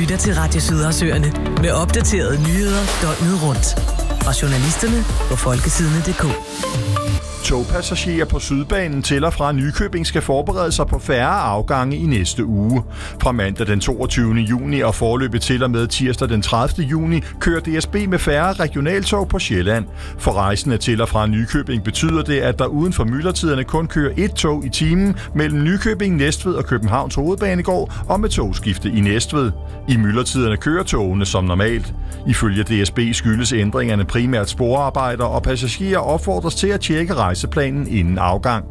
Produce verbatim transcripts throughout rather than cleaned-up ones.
lytter til Radio Sydersøerne med opdaterede nyheder døgnet rundt. Fra journalisterne på folkesidene punktum d k. Togpassagerer på Sydbanen til og fra Nykøbing skal forberede sig på færre afgange i næste uge. Fra mandag den toogtyvende juni og forløbet til og med tirsdag den tredivte juni kører D S B med færre regionaltog på Sjælland. For rejsende til og fra Nykøbing betyder det, at der uden for myldretiderne kun kører et tog i timen mellem Nykøbing, Næstved og Københavns Hovedbanegård og med togskifte i Næstved. I myldretiderne kører togene som normalt. Ifølge D S B skyldes ændringerne primært sporarbejder, og passagerer opfordres til at tjekke rejseplanen inden afgang.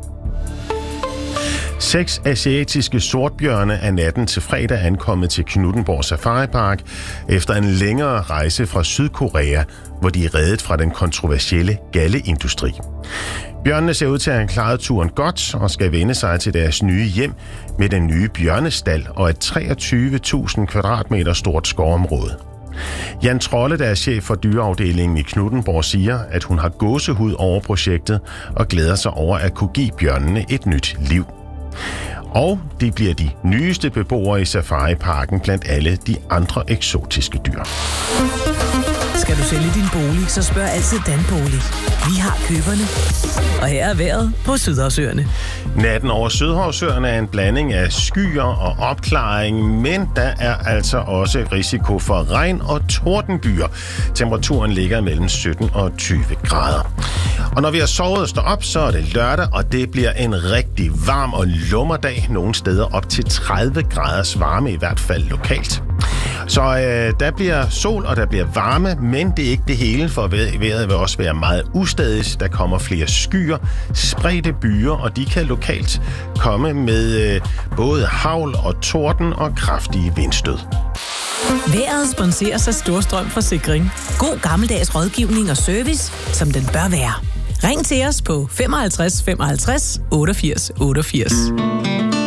Seks asiatiske sortbjørne er natten til fredag ankommet til Knuthenborg Safari Park efter en længere rejse fra Sydkorea, hvor de er reddet fra den kontroversielle galleindustri. Bjørnene ser ud til at have klaret turen godt og skal vende sig til deres nye hjem med den nye bjørnestal og et treogtyve tusind kvadratmeter stort skovområde. Jan Trolle, der er chef for dyreafdelingen i Knuthenborg, siger, at hun har gåsehud over projektet og glæder sig over at kunne give bjørnene et nyt liv. Og de bliver de nyeste beboere i Safari-parken blandt alle de andre eksotiske dyr. Skal du sælge din bolig, så spørg altid Danbolig. Vi har køberne. Og her er vejret på Sydhavsøerne. Natten over Sydhavsøerne er en blanding af skyer og opklaring, men der er altså også risiko for regn og tordenbyer. Temperaturen ligger mellem sytten og tyve grader. Og når vi har sovet og står op, så er det lørdag, og det bliver en rigtig varm og lummerdag. Nogle steder op til tredive graders varme, i hvert fald lokalt. Så øh, der bliver sol, og der bliver varme, men det er ikke det hele, for vejret vil også være meget ustadigt. Der kommer flere skyer, spredte byer, og de kan lokalt komme med øh, både hagl og torden og kraftige vindstød. Vejret sponseres af Storstrøm Forsikring. God gammeldags rådgivning og service, som den bør være. Ring til os på femoghalvtreds femoghalvtreds otteogfirs otteogfirs.